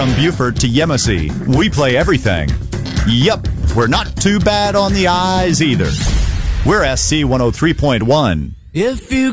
From Beaufort to Yemassee, we play everything. Yep, we're not too bad on the eyes either. We're SC 103.1. If you